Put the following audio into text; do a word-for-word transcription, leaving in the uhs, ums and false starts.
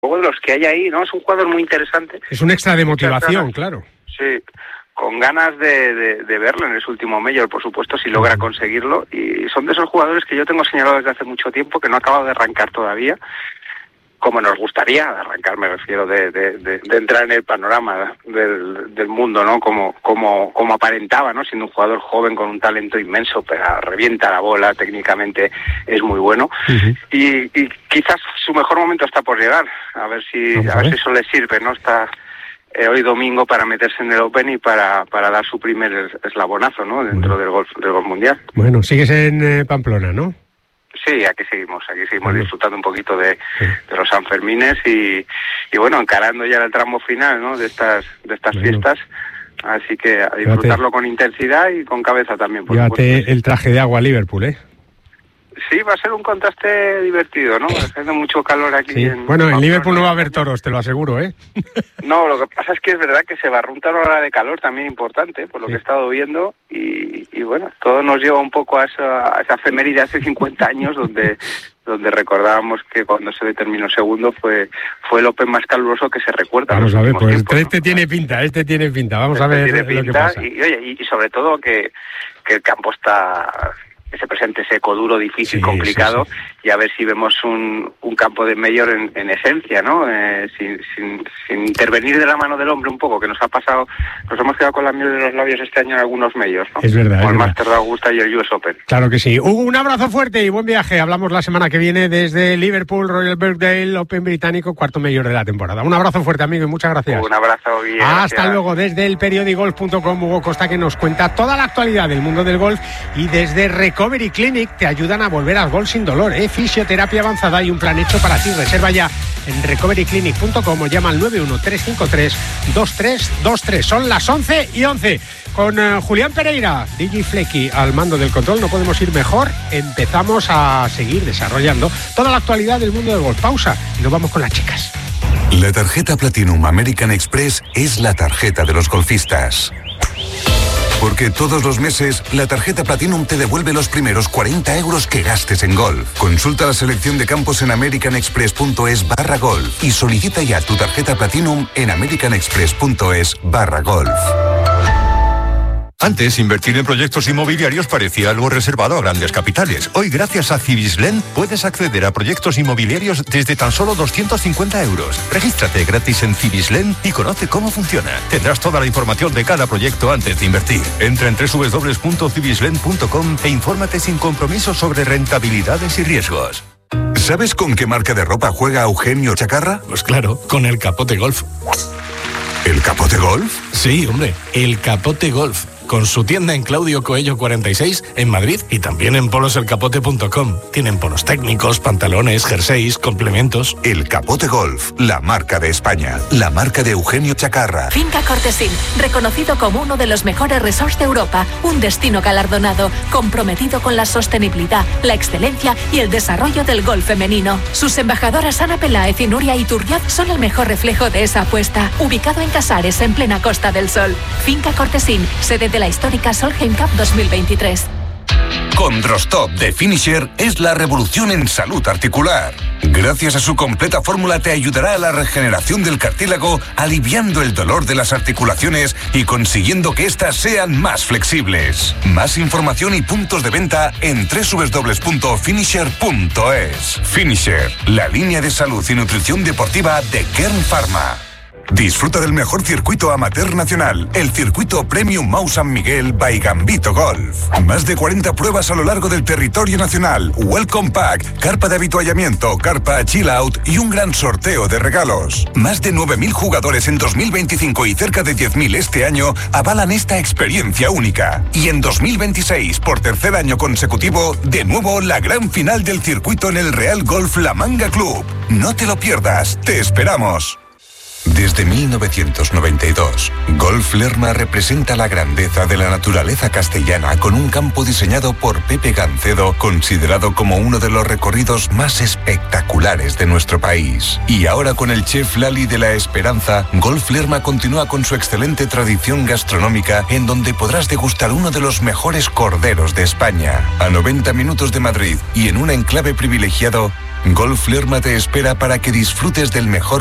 Luego de los que hay ahí, ¿no? Es un jugador muy interesante. Es un extra de motivación, claro. Sí, con ganas de, de, de verlo en ese último Major, por supuesto, si logra conseguirlo. Y son de esos jugadores que yo tengo señalado desde hace mucho tiempo, que no ha acabado de arrancar todavía, como nos gustaría arrancar, me refiero, de, de, de, de entrar en el panorama del, del mundo, ¿no? Como, como, como aparentaba, ¿no? Siendo un jugador joven con un talento inmenso, pero revienta la bola, técnicamente es muy bueno. Uh-huh. Y, y quizás su mejor momento está por llegar, a ver si, a ver si eso le sirve, ¿no? Está eh, hoy domingo para meterse en el Open y para, para dar su primer eslabonazo, ¿no? Dentro uh-huh. del golf, del golf mundial. Bueno, sigues en eh, Pamplona, ¿no? Sí, aquí seguimos, aquí seguimos disfrutando un poquito de, de los Sanfermines y, y bueno, encarando ya el tramo final, ¿no? De estas, de estas bueno. fiestas, así que a disfrutarlo Llévate. con intensidad y con cabeza también. Por Llévate supuesto. el traje de agua a Liverpool, ¿eh? Sí, va a ser un contraste divertido, ¿no? Haciendo mucho calor aquí. Sí. En bueno, en Pamplona. Liverpool no va a haber toros, te lo aseguro, ¿eh? No, lo que pasa es que es verdad que se barrunta una hora de calor también importante, por lo sí. que he estado viendo, y, y bueno, todo nos lleva un poco a esa, a esa efeméride hace cincuenta años, donde donde recordábamos que cuando se determinó segundo fue fue el Open más caluroso que se recuerda. Vamos a ver, pues tiempos, este ¿no? tiene pinta, este tiene pinta, vamos este a ver tiene lo pinta, que pasa. Y, oye, y sobre todo que, que el campo está... que se presente seco, duro, difícil, sí, complicado, sí, sí. y a ver si vemos un, un campo de Major en, en esencia, ¿no? Eh, sin, sin, sin intervenir de la mano del hombre un poco, que nos ha pasado, nos hemos quedado con la miel de los labios este año en algunos Majors, ¿no? Es verdad. Como es el verdad. Master de Augusta y el U S Open. Claro que sí. Hugo, un abrazo fuerte y buen viaje. Hablamos la semana que viene desde Liverpool, Royal Birkdale, Open británico, cuarto Major de la temporada. Un abrazo fuerte, amigo, y muchas gracias. Un abrazo y Hasta gracias. luego. Desde el periodigolf punto com, Hugo Costa, que nos cuenta toda la actualidad del mundo del golf, y desde Recovery Clinic te ayudan a volver al golf sin dolor, ¿eh? Fisioterapia avanzada y un plan hecho para ti. Reserva ya en recovery clinic punto com o llama al nueve uno tres cinco tres dos tres dos tres. Son las once y once. Con uh, Julián Pereira, D J Flecky al mando del control, no podemos ir mejor. Empezamos a seguir desarrollando toda la actualidad del mundo del golf. Pausa y nos vamos con las chicas. La tarjeta Platinum American Express es la tarjeta de los golfistas. Porque todos los meses, la tarjeta Platinum te devuelve los primeros cuarenta euros que gastes en golf. Consulta la selección de campos en americanexpress.es barra golf y solicita ya tu tarjeta Platinum en americanexpress.es barra golf. Antes, invertir en proyectos inmobiliarios parecía algo reservado a grandes capitales. Hoy, gracias a Cibislen, puedes acceder a proyectos inmobiliarios desde tan solo doscientos cincuenta euros. Regístrate gratis en Cibislen y conoce cómo funciona. Tendrás toda la información de cada proyecto antes de invertir. Entra en doble u doble u doble u punto cibislen punto com e infórmate sin compromiso sobre rentabilidades y riesgos. ¿Sabes con qué marca de ropa juega Eugenio Chacarra? Pues claro, con el Capote Golf. ¿El Capote Golf? Sí, hombre, el Capote Golf. Con su tienda en Claudio Coello cuarenta y seis en Madrid y también en polos el capote punto com. Tienen polos técnicos, pantalones, jerseys, complementos. El Capote Golf, la marca de España, la marca de Eugenio Chacarra. Finca Cortesín, reconocido como uno de los mejores resorts de Europa, un destino galardonado, comprometido con la sostenibilidad, la excelencia y el desarrollo del golf femenino. Sus embajadoras Ana Peláez y Nuria Iturriaz son el mejor reflejo de esa apuesta. Ubicado en Casares, en plena Costa del Sol. Finca Cortesín, sede de la histórica Solheim Cup dos mil veintitrés. Con Drostop de Finisher es la revolución en salud articular. Gracias a su completa fórmula te ayudará a la regeneración del cartílago, aliviando el dolor de las articulaciones y consiguiendo que éstas sean más flexibles. Más información y puntos de venta en doble u doble u doble u punto finisher punto es. Finisher, la línea de salud y nutrición deportiva de Kern Pharma. Disfruta del mejor circuito amateur nacional, el circuito Premium Mau San Miguel by Gambito Golf. Más de cuarenta pruebas a lo largo del territorio nacional, Welcome Pack, carpa de avituallamiento, carpa Chill Out y un gran sorteo de regalos. Más de nueve mil jugadores en dos mil veinticinco y cerca de diez mil este año avalan esta experiencia única. Y en dos mil veintiséis, por tercer año consecutivo, de nuevo la gran final del circuito en el Real Golf La Manga Club. No te lo pierdas, te esperamos. Desde mil novecientos noventa y dos, Golf Lerma representa la grandeza de la naturaleza castellana con un campo diseñado por Pepe Gancedo, considerado como uno de los recorridos más espectaculares de nuestro país. Y ahora con el chef Lali de la Esperanza, Golf Lerma continúa con su excelente tradición gastronómica en donde podrás degustar uno de los mejores corderos de España. A noventa minutos de Madrid y en un enclave privilegiado, Golf Lerma te espera para que disfrutes del mejor